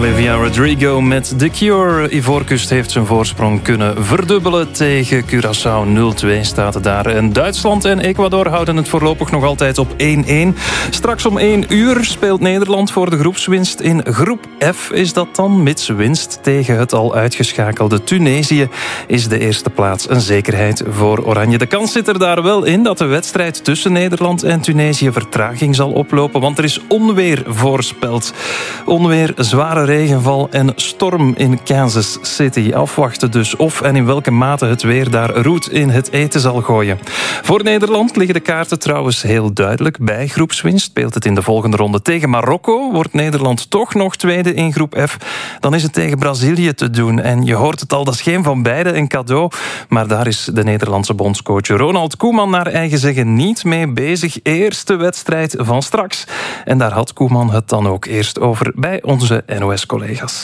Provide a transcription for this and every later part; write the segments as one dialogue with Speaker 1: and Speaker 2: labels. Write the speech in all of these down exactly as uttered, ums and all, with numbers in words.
Speaker 1: Olivia Rodrigo met The Cure. Ivoorkust heeft zijn voorsprong kunnen verdubbelen tegen Curaçao. nul twee staat het daar. En Duitsland en Ecuador houden het voorlopig nog altijd op één-één. Straks om één uur speelt Nederland voor de groepswinst. In groep F is dat dan, mits winst tegen het al uitgeschakelde Tunesië, is de eerste plaats een zekerheid voor Oranje. De kans zit er daar wel in dat de wedstrijd tussen Nederland en Tunesië vertraging zal oplopen, want er is onweer voorspeld. Onweer, zware regenval en storm in Kansas City. Afwachten dus of en in welke mate het weer daar roet in het eten zal gooien. Voor Nederland liggen de kaarten trouwens heel duidelijk. Bij groepswinst speelt het in de volgende ronde tegen Marokko. Wordt Nederland toch nog tweede in groep F, dan is het tegen Brazilië te doen. En je hoort het al, dat is geen van beide een cadeau. Maar daar is de Nederlandse bondscoach Ronald Koeman naar eigen zeggen niet mee bezig. Eerste wedstrijd van straks. En daar had Koeman het dan ook eerst over bij onze N O S-collega's.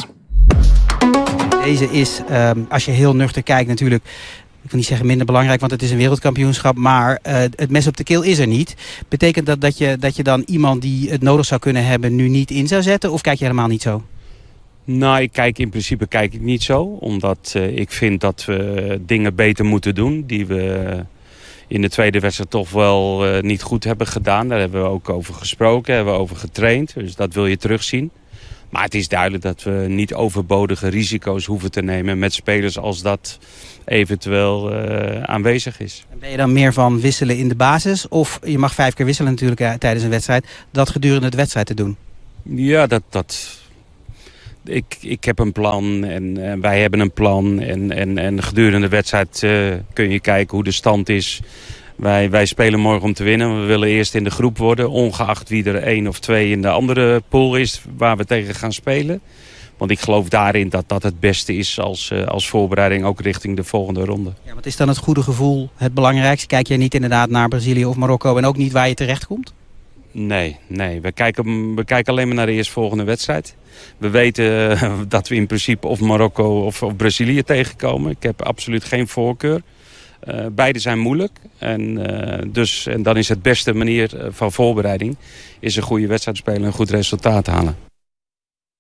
Speaker 2: Deze is, um, als je heel nuchter kijkt natuurlijk, ik wil niet zeggen minder belangrijk, want het is een wereldkampioenschap, maar uh, het mes op de keel is er niet. Betekent dat dat je, dat je dan iemand die het nodig zou kunnen hebben nu niet in zou zetten, of kijk je helemaal niet zo?
Speaker 3: Nou, ik kijk in principe kijk ik niet zo. Omdat uh, ik vind dat we dingen beter moeten doen die we in de tweede wedstrijd toch wel uh, niet goed hebben gedaan. Daar hebben we ook over gesproken, hebben we over getraind. Dus dat wil je terugzien. Maar het is duidelijk dat we niet overbodige risico's hoeven te nemen met spelers als dat eventueel uh, aanwezig is.
Speaker 2: En ben je dan meer van wisselen in de basis? Of je mag vijf keer wisselen natuurlijk uh, tijdens een wedstrijd. Dat gedurende de wedstrijd te doen?
Speaker 3: Ja, dat... dat Ik, ik heb een plan en, en wij hebben een plan. En, en, en gedurende de wedstrijd uh, kun je kijken hoe de stand is. Wij, wij spelen morgen om te winnen. We willen eerst in de groep worden. Ongeacht wie er één of twee in de andere pool is waar we tegen gaan spelen. Want ik geloof daarin dat dat het beste is als, uh, als voorbereiding ook richting de volgende ronde.
Speaker 2: Ja, wat is dan het goede gevoel het belangrijkste? Kijk je niet inderdaad naar Brazilië of Marokko en ook niet waar je terecht komt?
Speaker 3: Nee, nee. We kijken, we kijken alleen maar naar de eerstvolgende wedstrijd. We weten uh, dat we in principe of Marokko of, of Brazilië tegenkomen. Ik heb absoluut geen voorkeur. Uh, beide zijn moeilijk. En, uh, dus, en dan is het beste manier van voorbereiding is een goede wedstrijd spelen en een goed resultaat halen.